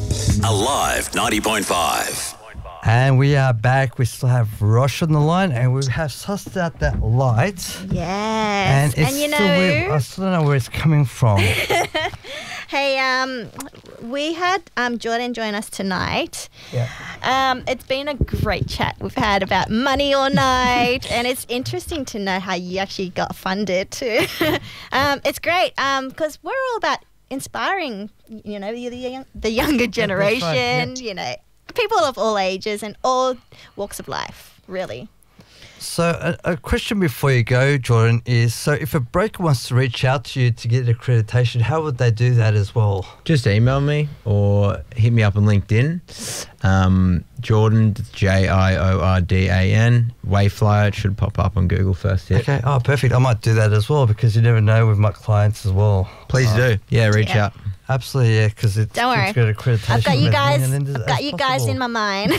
Alive 90.5. And we are back. We still have Rosh on the line, and we have sussed out that light. Yes. And it's you still weird. I still don't know where it's coming from. Hey, we had Jordan join us tonight. Yeah. It's been a great chat we've had about money all night, and it's interesting to know how you actually got funded too. It's great because we're all about inspiring, the younger generation, people of all ages and all walks of life, really. So a question before you go, Jordan, is so if a broker wants to reach out to you to get accreditation, how would they do that as well? Just email me or hit me up on LinkedIn. Jordan, Jiordan, Wayflyer. It should pop up on Google first hit. Okay. Oh, perfect. I might do that as well because you never know with my clients as well. Please do. Yeah, reach out. Absolutely, yeah, because it's Don't worry. good accreditation. I've got you guys. as I've got you guys possible. in my mind.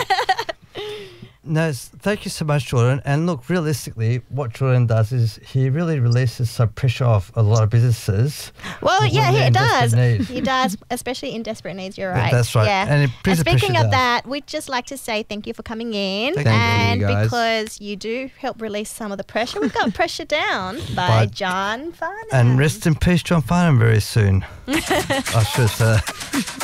No, thank you so much, Jordan. And look, realistically, what Jordan does is he really releases some pressure off a lot of businesses. Well, when yeah, they're he in does. desperate need. He does, especially in desperate needs. You're right. That's right. Yeah. And it brings And the pressure speaking of down. that, we'd just like to say thank you for coming in. Thank you, and guys. because you do help release some of the pressure, we've got Pressure Down by By- John Farnham. And rest in peace, John Farnham, very soon. I should say that.